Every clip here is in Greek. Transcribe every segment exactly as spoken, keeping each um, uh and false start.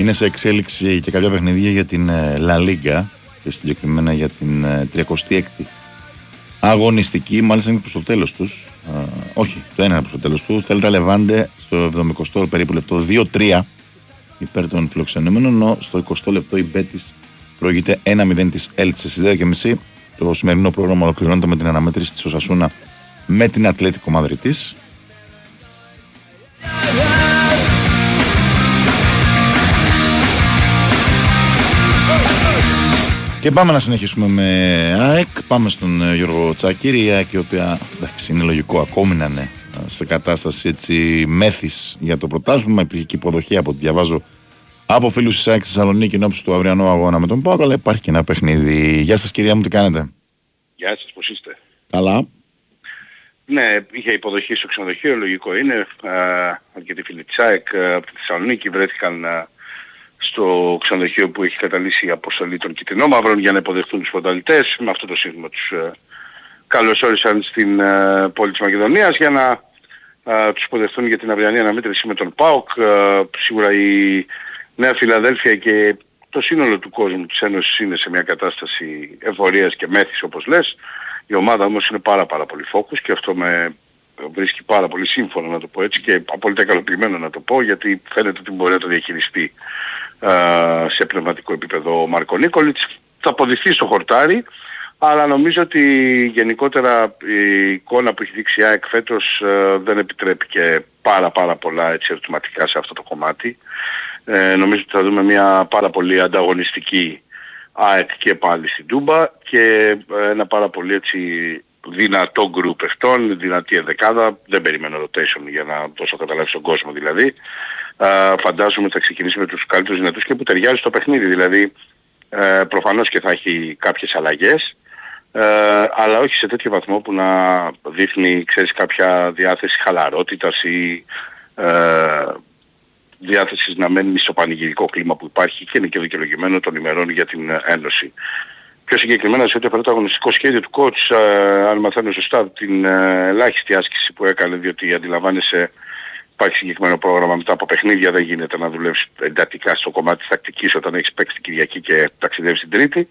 Είναι σε εξέλιξη και κάποια παιχνίδια για την La Liga και συγκεκριμένα για την τριακοστή έκτη αγωνιστική, μάλιστα είναι προς το τέλος τους. Α, όχι, το ένα είναι προς το τέλος του. Θέλτα Λεβάντε στο εβδομηκοστό περίπου λεπτό δύο τρία υπέρ των φιλοξενούμενων, ενώ στο εικοστό λεπτό η Μπέτις προηγείται ένα μηδέν της Έλτσε. Στις δέκα και μισή το σημερινό πρόγραμμα ολοκληρώνεται με την αναμέτρηση της Οσασούνα με την Ατλέτικο Μαδριτής. Και πάμε να συνεχίσουμε με ΑΕΚ. Πάμε στον Γιώργο Τσακίρη. Η ΑΕΚ, η οποία εντάξει, είναι λογικό ακόμη να είναι σε κατάσταση έτσι μέθης για το πρωτάθλημα. Υπήρχε και υποδοχή από ό,τι διαβάζω από φίλους της ΑΕΚ στη Θεσσαλονίκη εν ώψη του αυριανού αγώνα με τον ΠΑΟΚ. Αλλά υπάρχει και ένα παιχνίδι. Γεια σας, κυρία μου, τι κάνετε? Γεια σας, πώς είστε? Καλά. Ναι, είχε υποδοχή στο ξενοδοχείο, λογικό είναι. Αρκετοί φίλοι της ΑΕΚ από τη Θεσσαλονίκη βρέθηκαν στο ξενοδοχείο που έχει καταλύσει η αποστολή των Κιτρινόμαυρων για να υποδεχτούν τους πρωταθλητές. Με αυτό το σύνθημα τους ε, καλωσόρισαν στην ε, πόλη της Μακεδονίας για να ε, τους υποδεχτούν για την αυριανή αναμέτρηση με τον ΠΑΟΚ. Ε, σίγουρα η Νέα Φιλαδέλφια και το σύνολο του κόσμου της Ένωσης είναι σε μια κατάσταση εφορίας και μέθης, όπως λες. Η ομάδα όμως είναι πάρα πάρα πολύ focus και αυτό με βρίσκει πάρα πολύ σύμφωνο, να το πω έτσι, και απόλυτα ικανοποιημένο να το πω, γιατί φαίνεται ότι μπορεί να το διαχειριστεί σε πνευματικό επίπεδο ο Μάρκο Νίκολιτς. Θα αποδειχθεί στο χορτάρι, αλλά νομίζω ότι γενικότερα η εικόνα που έχει δείξει η ΑΕΚ φέτος δεν επιτρέπει και πάρα πάρα πολλά έτσι ερωτηματικά σε αυτό το κομμάτι. Ε, νομίζω ότι θα δούμε μια πάρα πολύ ανταγωνιστική ΑΕΚ και πάλι στην Τούμπα και ένα πάρα πολύ έτσι δυνατό γκρουπ παιχτών, δυνατή ενδεκάδα. Δεν περιμένω rotation για να δώσω καταλάβει στον κόσμο δηλαδή. Uh, φαντάζομαι θα ξεκινήσει με τους καλύτερους δυνατούς και που ταιριάζει στο παιχνίδι. Δηλαδή uh, προφανώς και θα έχει κάποιες αλλαγές, uh, αλλά όχι σε τέτοιο βαθμό που να δείχνει, ξέρεις, κάποια διάθεση χαλαρότητας ή uh, διάθεση να μένει στο πανηγυρικό κλίμα που υπάρχει και είναι και δικαιολογημένο των ημερών για την Ένωση. Πιο συγκεκριμένα σε ό,τι αφορά το αγωνιστικό σχέδιο του coach, uh, αν μαθαίνω σωστά την uh, ελάχιστη άσκηση που έκανε, διότι αντιλαμβάνεσαι υπάρχει συγκεκριμένο πρόγραμμα μετά από παιχνίδια, δεν γίνεται να δουλεύεις εντατικά στο κομμάτι της τακτικής όταν έχεις παίξει την Κυριακή και ταξιδεύεις την Τρίτη.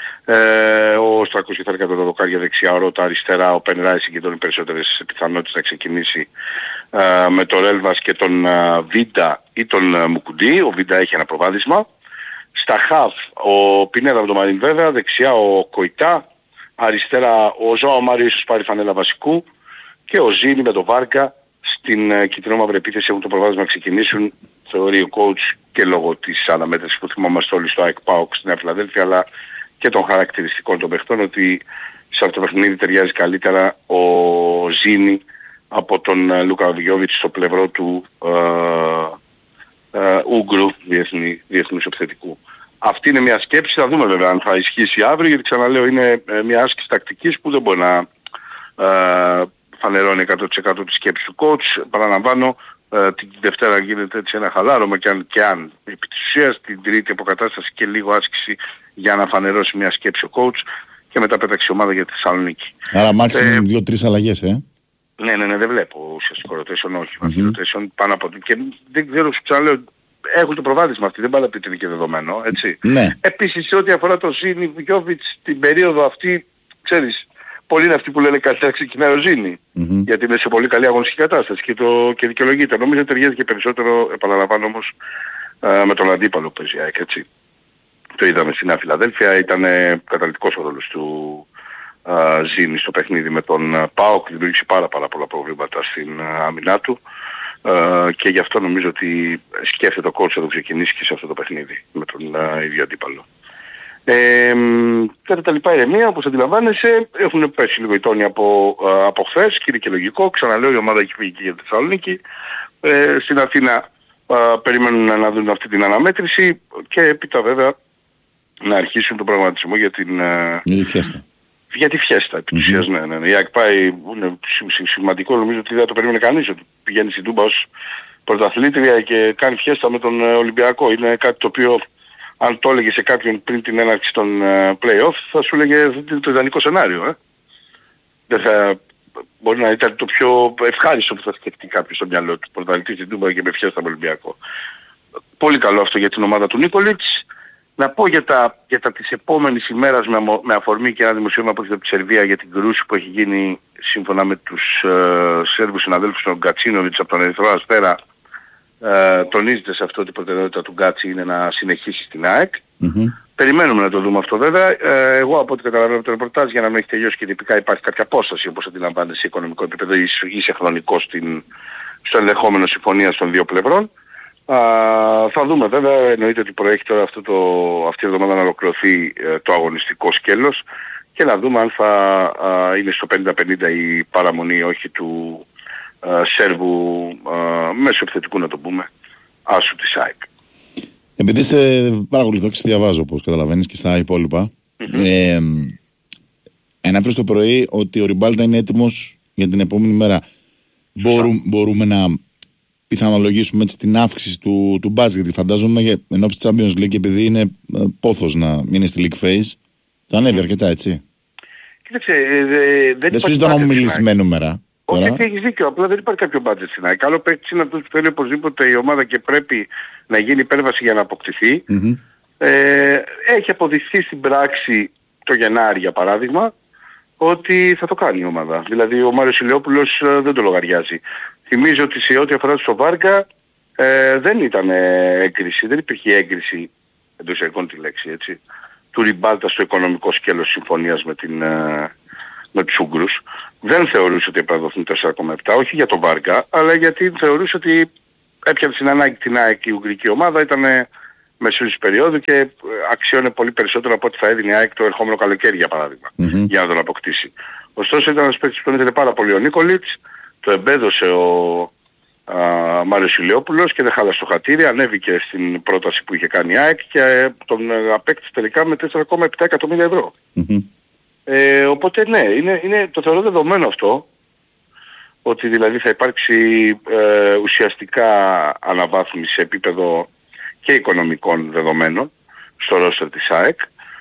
Ε, ο Στράκος και θα έκανε το δοκάρια δεξιά, ο Ρώτα αριστερά, ο Πεν Ράι συγκεντρώνει περισσότερες πιθανότητες να ξεκινήσει ε, με τον Ρέλβας και τον ε, Βίντα ή τον ε, Μουκουντή. Ο Βίντα έχει ένα προβάδισμα. Στα χαφ ο Πινέδα με τον Μαρίν βέβαια, δεξιά ο Κοϊτά, αριστερά ο Ζωάο Μάριο ίσως πάρει φανέλα βασικού και ο Ζήνη με τον Βάρκα. Στην uh, κιτρινόμαυρη επίθεση έχουν το προβάδισμα να ξεκινήσουν, θεωρεί ο coach, και λόγω της αναμέτρησης που θυμόμαστε όλοι στο ΑΕΚ ΠΑΟΚ στη Νέα Φιλαδέλφια, αλλά και των χαρακτηριστικών των παιχτών, ότι σε αυτό το παιχνίδι ταιριάζει καλύτερα ο Ζήνη από τον uh, Λούκα Βιόβιτς στο πλευρό του uh, uh, Ούγκρου, διεθνή, διεθνούς επιθετικού. Αυτή είναι μια σκέψη, θα δούμε βέβαια αν θα ισχύσει αύριο, γιατί ξαναλέω είναι uh, μια άσκηση τακτικής που δεν μπορεί να uh, φανερώνει εκατό τοις εκατό τη σκέψη του coach. Παραλαμβάνω, ε, την Δευτέρα γίνεται έτσι ένα χαλάρωμα και αν, και αν επί της ουσίας την Τρίτη αποκατάσταση και λίγο άσκηση για να φανερώσει μια σκέψη ο coach και μετά πέταξε η ομάδα για τη Θεσσαλονίκη. Άρα μάξιμουμ δύο-τρεις αλλαγές, ε? Ναι, ναι, ναι, δεν βλέπω ουσιαστικό rotation, όχι. Mm-hmm. rotation πάνω από... Και δεν ξέρω, σου ξαναλέω, έχουν το προβάδισμα αυτή, δεν πάει να πει ότι είναι και δεδομένο, έτσι. Ναι. Επίσης, σε ό,τι αφορά τον Ζήνη Βιόβιτς, την περίοδο αυτή, ξέρεις, πολλοί είναι αυτοί που λένε κάτι να ξεκινάει ο Ζήνη, mm-hmm. γιατί είναι σε πολύ καλή αγωνιστική κατάσταση και, το, και δικαιολογείται. Νομίζω ότι ταιριάζει και περισσότερο, επαναλαμβάνω όμως, α, με τον αντίπαλο που παίζει, έτσι. Το είδαμε στην Νέα Φιλαδέλφια, ήταν καταλυτικός ο ρόλος του α, Ζήνη στο παιχνίδι με τον ΠΑΟΚ, δημιούργησε πάρα, πάρα πολλά προβλήματα στην α, άμυνά του α, και γι' αυτό νομίζω ότι σκέφτεται ο coach να το ξεκινήσει και σε αυτό το παιχνίδι με τον α, ίδιο αντίπαλο. Ε, κατά τα λοιπά ηρεμία, όπως αντιλαμβάνεσαι, έχουν πέσει λίγο οι τόνοι από, από χθες και είναι και λογικό. Ξαναλέω, η ομάδα έχει φύγει και για τη Θεσσαλονίκη. Ε, στην Αθήνα α, περιμένουν να δουν αυτή την αναμέτρηση και έπειτα βέβαια να αρχίσουν τον προγραμματισμό για την... Για τη φιέστα. Για τη φιέστα, επί της ουσίας, ναι, ναι, ναι. Η ΑΕΚ πάει, είναι σημαντικό, νομίζω ότι δεν το περίμενε κανείς, ότι πηγαίνει στην Τούμπα ως πρωταθλήτρια και κάνει φιέστα με τον Ολυμπιακό. Είναι κάτι το οποίο, αν το έλεγε σε κάποιον πριν την έναρξη των uh, play-off, θα σου έλεγε το ιδανικό σενάριο. Ε. Δεν θα, μπορεί να ήταν το πιο ευχάριστο που θα σκεφτεί κάποιος στο μυαλό του. Πρωταθλητής στην Τούμπα και με φιέστα με Ολυμπιακό. πολύ καλό αυτό για την ομάδα του Νίκολιτς. Να πω για τα, για τα της επόμενης ημέρας με, με αφορμή και ένα δημοσίευμα που έχει από τη Σερβία για την κρούση που έχει γίνει σύμφωνα με τους ε, Σέρβους συναδέλφους των Γκατσίνοβιτς από τον Ερυθρό Αστέρα. Ε, τονίζεται σε αυτό ότι η προτεραιότητα του Γκάτσι είναι να συνεχίσει στην ΑΕΚ. Mm-hmm. Περιμένουμε να το δούμε αυτό βέβαια. Ε, εγώ από ό,τι καταλαβαίνω από το ρεπορτάζ, για να μην έχει τελειώσει και τυπικά υπάρχει κάποια απόσταση όπως αντιλαμβάνεται σε οικονομικό επίπεδο ή, ή σε χρονικό στην, στο ενδεχόμενο συμφωνίας των δύο πλευρών. Α, θα δούμε βέβαια, εννοείται ότι προέχει τώρα αυτό το, αυτή η εβδομάδα να ολοκληρωθεί ε, το αγωνιστικό σκέλος και να δούμε αν θα α, είναι στο πενήντα πενήντα η παραμονή όχι του α, Σέρβου α, μέσω επιθετικού να το πούμε άσου της ΑΕΚ. Επειδή σε παρακολουθώ και σε διαβάζω όπως καταλαβαίνεις και στα υπόλοιπα, mm-hmm. ε, αναφέρεις το πρωί ότι ο Ριμπάλτα είναι έτοιμος για την επόμενη μέρα. Μπορούμε, μπορούμε να πιθανολογήσουμε έτσι την αύξηση του, του μπάζετ, γιατί φαντάζομαι εν ώψη της Champions League, επειδή είναι ε, πόθος να μείνει στη League Phase, θα ανέβει mm. αρκετά, έτσι. Κοίταξε, ε, δεν δεν σου ζητώ να μου μιλήσει με νούμερα. Όχι, γιατί έχεις δίκιο, απλά δεν υπάρχει κάποιο μπάτζετ στην ΑΕΚ. Άλλο παίκτης είναι αυτός που θέλει οπωσδήποτε η ομάδα και πρέπει να γίνει υπέρβαση για να αποκτηθεί. Mm-hmm. Ε, έχει αποδειχθεί στην πράξη το Γενάρη για παράδειγμα ότι θα το κάνει η ομάδα. Δηλαδή ο Μάριος Ηλιόπουλος ε, δεν το λογαριάζει. Θυμίζω ότι σε ό,τι αφορά στο Βάρκα ε, δεν ήταν έγκριση, δεν υπήρχε έγκριση, εντός εικόνων τη λέξη έτσι, του Ριμπάλτα στο οικονομικό σκέλος συμφωνίας με, την, ε, με τους Ούγγρους. Δεν θεωρούσε ότι έπρεπε να δοθούν τέσσερα κόμμα επτά, όχι για τον Βάρκα, αλλά γιατί θεωρούσε ότι έπιανε στην ανάγκη την ΑΕΚ η Ουγγρική ομάδα, ήταν μεσούς περίοδου και αξιώνε πολύ περισσότερο από ό,τι θα έδινε η ΑΕΚ το ερχόμενο καλοκαίρι για παράδειγμα, mm-hmm. για να τον αποκτήσει. Ωστόσο ήταν ένας παίκτης που ήθελε πάρα πολύ ο Νίκολιτς, το εμπέδωσε ο α, Μάριος Ηλιόπουλος και δεν χάλασε το χατήρι, ανέβηκε στην πρόταση που είχε κάνει η ΑΕΚ και τον απέκτησε τελικά με τέσσερα κόμμα επτά εκατομμύρια ευρώ. Mm-hmm. Ε, οπότε ναι, είναι, είναι, το θεωρώ δεδομένο αυτό, ότι δηλαδή θα υπάρξει ε, ουσιαστικά αναβάθμιση σε επίπεδο και οικονομικών δεδομένων στο ρόστερ της ΑΕΚ,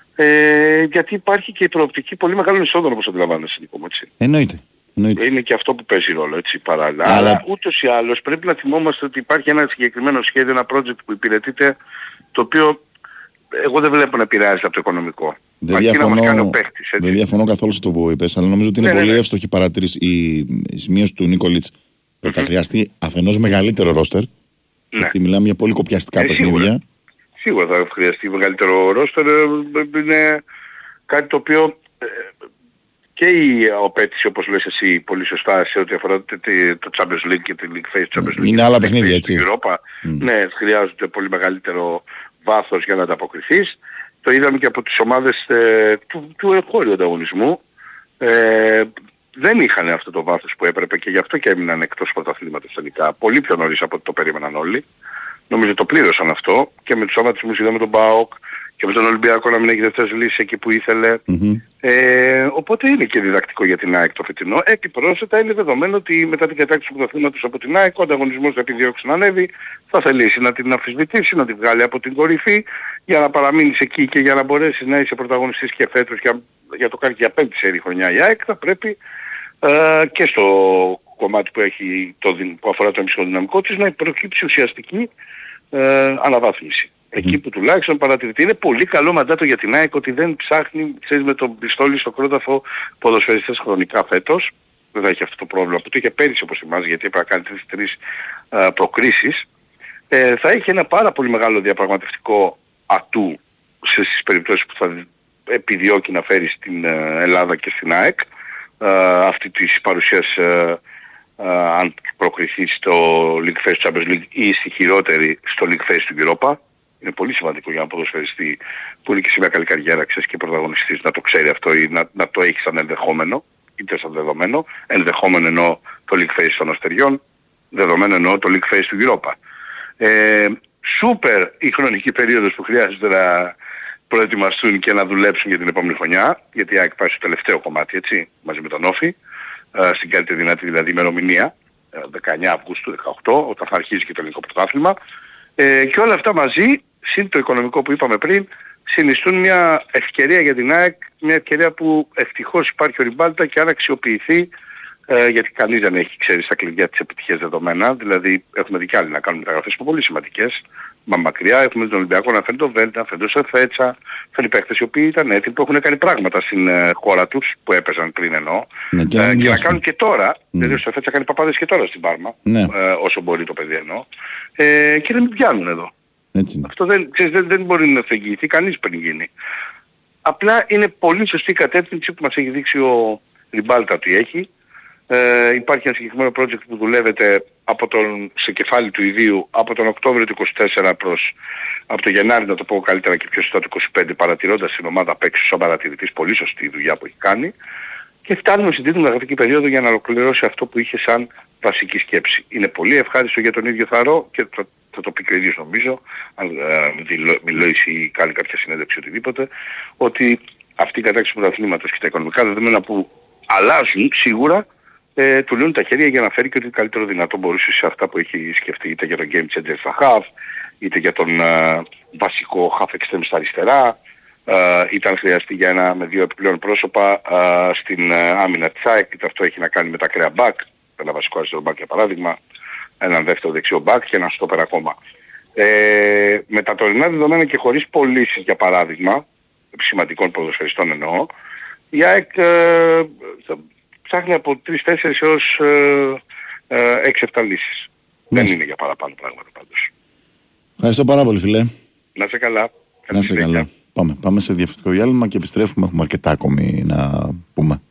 ε, γιατί υπάρχει και η προοπτική πολύ μεγάλων εισόδων όπως αντιλαμβάνεσαι Νίκο μου, έτσι. Εννοείται. Εννοείται. Είναι και αυτό που παίζει ρόλο έτσι παράλληλα. Αλλά... Αλλά ούτως ή άλλως πρέπει να θυμόμαστε ότι υπάρχει ένα συγκεκριμένο σχέδιο, ένα project που υπηρετείται, το οποίο εγώ δεν βλέπω να επηρεάζεται από το οικονομικό. Δεν διαφωνώ, παίχτης, δεν διαφωνώ καθόλου σε το που είπες, αλλά νομίζω ότι είναι ναι, πολύ ναι, ναι. εύστοχη παρατήρηση η, η σημείωση του Νίκολιτς ότι mm-hmm. θα χρειαστεί αφενός μεγαλύτερο ρόστερ, ναι. γιατί μιλάμε για πολύ κοπιαστικά ε, παιχνίδια. Σίγουρα. σίγουρα θα χρειαστεί μεγαλύτερο ρόστερ, είναι κάτι το οποίο ε, και η απέτηση όπως λες εσύ πολύ σωστά σε ό,τι αφορά το, το Champions League και τη League Phase Champions League. Είναι άλλα παιχνίδια έτσι. Europa, mm. Ναι, χρειάζεται πολύ μεγαλύτερο βάθος για να ανταποκριθείς. Το είδαμε και από τις ομάδες ε, του, του εγχώριου ανταγωνισμού. Ε, δεν είχαν αυτό το βάθος που έπρεπε και γι' αυτό και έμειναν εκτός πρωταθλήματος τελικά. Πολύ πιο νωρίς από ό,τι το περίμεναν όλοι. Νομίζω το πλήρωσαν αυτό και με τους αματισμούς είδαμε τον ΠΑΟΚ και με τον Ολυμπιακό να μην έχει δεύτερες λύσεις εκεί που ήθελε. Mm-hmm. Ε, οπότε είναι και διδακτικό για την ΑΕΚ το φετινό. Επιπρόσθετα είναι δεδομένο ότι μετά την κατάκτηση του πρωταθλήματος από την ΑΕΚ ο ανταγωνισμός θα επιδιώξει να ανέβει, θα θελήσει να την αμφισβητήσει, να την βγάλει από την κορυφή για να παραμείνεις εκεί και για να μπορέσεις να είσαι πρωταγωνιστής και φέτος για, για το κάνει για πέμπτη σερί χρονιά η ΑΕΚ θα πρέπει ε, και στο κομμάτι που, έχει το, που αφορά το εμψυχοδυναμικό της να προκύψει ουσιαστική ε, αναβάθμιση. Εκεί που τουλάχιστον παρατηρείται. Είναι πολύ καλό μαντάτο για την ΑΕΚ ότι δεν ψάχνει, ξέρεις, με τον πιστόλι στο κρόταφο ποδοσφαιριστές χρονικά φέτος. Δεν θα έχει αυτό το πρόβλημα που το είχε πέρυσι όπως θυμάσαι, γιατί έπρεπε να κάνει τρεις, τρεις α, προκρίσεις. Ε, θα έχει ένα πάρα πολύ μεγάλο διαπραγματευτικό ατού σε, στις περιπτώσεις που θα επιδιώκει να φέρει στην ε, Ελλάδα και στην ΑΕΚ ε, αυτή της παρουσίας ε, ε, αν προκριθεί στο League Phase Champions League ή στη χειρότερη στο League Phase του Europa. Είναι πολύ σημαντικό για ένα ποδοσφαιριστή που είναι και σε μια καλή καριέρα, ξέρεις, και πρωταγωνιστής να το ξέρει αυτό ή να, να το έχει σαν ενδεχόμενο, είτε σαν δεδομένο. Ενδεχόμενο εννοώ το League Phase των Αστεριών, δεδομένο εννοώ το League Phase του Europa. Ε, σούπερ η χρονική περίοδος που χρειάζεται να προετοιμαστούν και να δουλέψουν για την επόμενη χρονιά, γιατί η ΑΕΚ πάει στο τελευταίο κομμάτι, έτσι, μαζί με τον Όφη, ε, στην καλύτερη δυνατή δηλαδή ημερομηνία, ε, δεκαεννέα Αυγούστου δεκαοκτώ, όταν θα αρχίσει και το ελληνικό πρωτάθλημα. Ε, και όλα αυτά μαζί, συν το οικονομικό που είπαμε πριν, συνιστούν μια ευκαιρία για την ΑΕΚ, μια ευκαιρία που ευτυχώς υπάρχει ο Ριμπάλτα και αν αξιοποιηθεί, ε, γιατί κανείς δεν έχει, ξέρει, στα κλειδιά της επιτυχίας δεδομένα, δηλαδή έχουμε δει κι άλλοι να κάνουν μεταγραφές που πολύ σημαντικές, μα μακριά. Έχουμε τον Ολυμπιακό να φέρνει το Βέλτα, να φέρνει το Σεφέτσα, φέρνει παίχτες οι οποίοι ήταν έτοιμοι, που έχουν κάνει πράγματα στην ε, χώρα τους, που έπαιζαν πριν εννοώ. Ναι, και, ε, και να κάνουν και τώρα, mm. δηλαδή ο Σεφέτσα κάνει παπάδες και τώρα στην Πάρμα, ναι. ε, όσο μπορεί το παιδί εννοώ, ε, και δεν πιάνουν εδώ. Έτσι. Αυτό δεν, ξέρεις, δεν, δεν μπορεί να εγγυηθεί κανείς πριν γίνει. Απλά είναι πολύ σωστή η κατεύθυνση που μας έχει δείξει ο Ριμπάλτα ότι έχει. Ε, υπάρχει ένα συγκεκριμένο project που δουλεύεται από τον, σε κεφάλι του ιδίου από τον Οκτώβριο του είκοσι τέσσερα προς από τον Γενάρη, να το πω καλύτερα και πιο σωστά, του είκοσι πέντε, παρατηρώντας την ομάδα απ' έξω σαν παρατηρητής. Πολύ σωστή η δουλειά που έχει κάνει. Και φτάνουμε στην τρίτη μεταγραφική περίοδο για να ολοκληρώσει αυτό που είχε σαν βασική σκέψη. Είναι πολύ ευχάριστο για τον ίδιο Θαρό και θα, θα το πει και ο ίδιος νομίζω, αν ε, μιλήσει ή κάνει κάποια συνέντευξη οτιδήποτε, ότι αυτή η κατάξυση του πρωταθλήματος και τα οικονομικά δεδομένα που αλλάζουν σίγουρα, ε, του λύνουν τα χέρια για να φέρει και ό,τι καλύτερο δυνατό μπορούσε σε αυτά που έχει σκεφτεί, είτε για τον game changer στα half, είτε για τον ε, βασικό half extreme στα αριστερά, ε, είτε αν χρειαστεί για ένα με δύο επιπλέον πρόσωπα ε, στην ε, άμυνα της ΑΕΚ, είτε αυτό έχει να κάνει με τα ακραία back, ένα βασικό αριστερό back για παράδειγμα, έναν δεύτερο δεξιό back και ένα stopper ακόμα. Ε, με τα τωρινά δεδομένα και χωρίς πωλήσεις για παράδειγμα, σημαντικών ποδοσφαιριστών εννοώ, η ΑΕΚ ε, ψάχνει από τρεις τέσσερις έως έξι επτά λύσεις. Δεν είναι για παραπάνω πράγματα πάντως. Ευχαριστώ πάρα πολύ, φίλε. Να είσαι καλά. Να είσαι καλά. Πάμε, πάμε σε διαφορετικό διάλειμμα και επιστρέφουμε. Έχουμε αρκετά ακόμη να πούμε.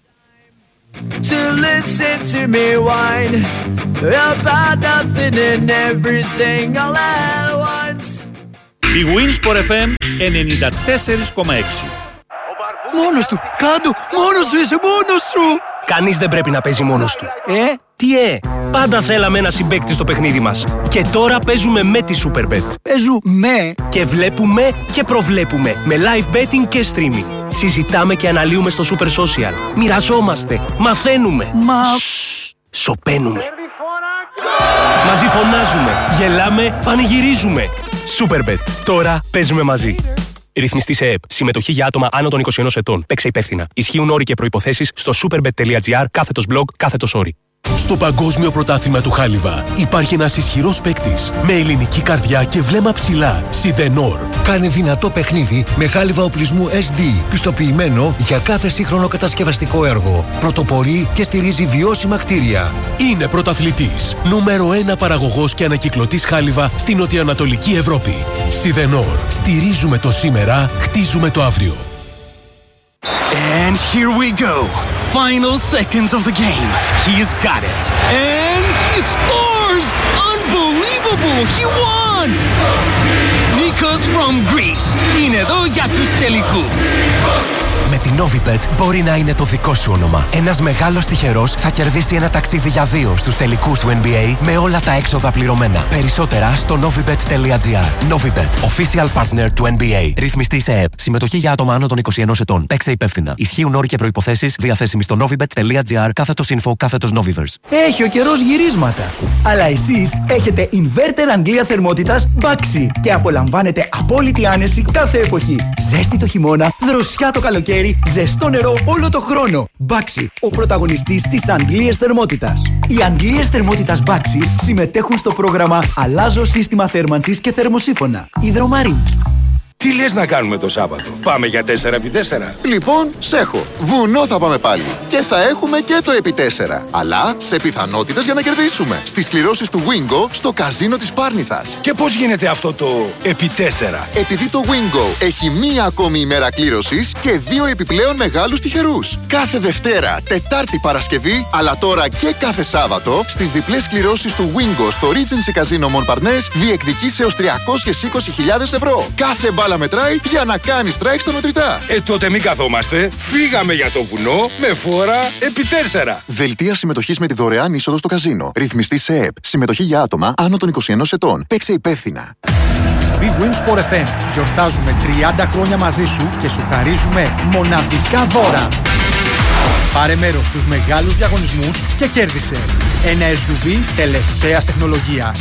To listen to me whine about nothing and everything all at once. Η Winsport εφ εμ ενενήντα τέσσερα κόμμα έξι. Μόνος του! Κάντο! Μόνος σου είσαι! Μόνος σου! Κανείς δεν πρέπει να παίζει μόνος του. Ε? Τι ε? Πάντα θέλαμε ένα συμπαίκτη στο παιχνίδι μας. Και τώρα παίζουμε με τη Superbet. Παίζουμε! Και βλέπουμε και προβλέπουμε. Με live betting και streaming. Συζητάμε και αναλύουμε στο Super Social. Μοιραζόμαστε. Μαθαίνουμε. Μα... Σωπαίνουμε. Μαζί φωνάζουμε. Γελάμε. Πανηγυρίζουμε. Superbet. Τώρα παίζουμε μαζί. Ρυθμιστή σε ΕΕΠ. Συμμετοχή για άτομα άνω των είκοσι ενός ετών. Παίξε υπεύθυνα. Ισχύουν όροι και προϋποθέσεις στο superbet.gr κάθετος blog κάθετος όροι. Στο Παγκόσμιο Πρωτάθλημα του Χάλιβα υπάρχει ένας ισχυρός παίκτης με ελληνική καρδιά και βλέμμα ψηλά. Σιδενόρ. Κάνει δυνατό παιχνίδι με χάλιβα οπλισμού ες ντι, πιστοποιημένο για κάθε σύγχρονο κατασκευαστικό έργο. Πρωτοπορεί και στηρίζει βιώσιμα κτίρια. Είναι πρωταθλητής. Νούμερο ένα παραγωγός και ανακυκλωτής χάλιβα στην νοτιοανατολική Ευρώπη. Σιδενόρ. Στηρίζουμε το σήμερα, χτίζουμε το αύριο. And here we go. Final seconds of the game. He's got it. And he scores! Unbelievable! He won! Nikos from Greece. Είναι εδώ για τους τελικούς. Με την Novibet μπορεί να είναι το δικό σου όνομα. Ένας μεγάλος τυχερός θα κερδίσει ένα ταξίδι για δύο στους τελικούς του N B A με όλα τα έξοδα πληρωμένα. Περισσότερα στο novibet.gr. Novibet, official partner του N B A. Ρυθμιστή σε ΕΕΠ. Συμμετοχή για άτομα άνω των είκοσι ενός ετών. Παίξε υπεύθυνα. Ισχύουν όροι και προϋποθέσεις διαθέσιμοι στο novibet.gr κάθετος info κάθετος Noviverse. Έχει ο καιρός γυρίσματα. Αλλά εσείς έχετε inverter Αγγλία θερμότητας Baxi και απολαμβάνετε απόλυτη άνεση κάθε εποχή. Ζέστη το χειμώνα, δροσιά το καλοκαίρι. Ζεστό νερό όλο το χρόνο. Baxi, ο πρωταγωνιστής της Αγγλίας θερμότητας. Οι Αγγλίες θερμότητας Baxi συμμετέχουν στο πρόγραμμα Αλλάζω σύστημα θέρμανσης και θερμοσύφωνα. Υδρομαρίν. Τι λες να κάνουμε το Σάββατο? Πάμε για τέσσερα επί τέσσερα. Λοιπόν, σέχω. Βουνό θα πάμε πάλι. Και θα έχουμε και το επί τέσσερα. Αλλά σε πιθανότητες για να κερδίσουμε. Στις κληρώσεις του Wingo στο καζίνο της Πάρνηθας. Και πώς γίνεται αυτό το επί τέσσερα? Επειδή το Wingo έχει μία ακόμη ημέρα κλήρωσης και δύο επιπλέον μεγάλους τυχερούς. Κάθε Δευτέρα, Τετάρτη, Παρασκευή, αλλά τώρα και κάθε Σάββατο, στις διπλές κληρώσεις του Wingo στο Regency Casino Montparnasse διεκδικείς έως τριακόσιες είκοσι χιλιάδες ευρώ. Κάθε μπάλα μετράει για να κάνει strike στα μετρητά. Ε, τότε μην καθόμαστε. Φύγαμε για το βουνό με φόρα επί τέσσερα. Δελτία συμμετοχής με τη δωρεάν είσοδο στο καζίνο. Ρυθμιστή σε ΕΕΠ. Συμμετοχή για άτομα άνω των είκοσι ενός ετών. Παίξε υπεύθυνα. Big Winsport εφ εμ. Γιορτάζουμε τριάντα χρόνια μαζί σου και σου χαρίζουμε μοναδικά δώρα. Πάρε μέρος στους μεγάλους διαγωνισμούς και κέρδισε ένα ες γιου βι τελευταίας τεχνολογίας. Το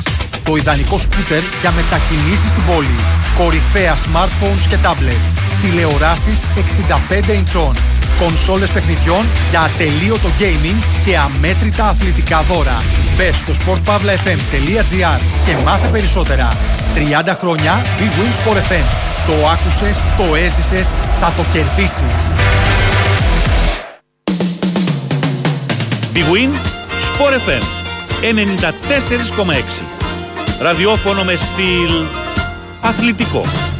Το ιδανικό σκούτερ για μετακινήσεις στην πόλη. Κορυφαία smartphones και tablets. Τηλεοράσεις εξήντα πέντε ιντσών. Κονσόλες παιχνιδιών για ατελείωτο gaming και αμέτρητα αθλητικά δώρα. Μπες στο σπορτ παύλα εφ εμ τελεία τζι άρ και μάθε περισσότερα. τριάντα χρόνια Big Win Sport εφ εμ. Το άκουσες, το έζησες, θα το κερδίσεις. Big Win Sport εφ εμ ενενήντα τέσσερα κόμμα έξι. Ραδιόφωνο με στυλ αθλητικό.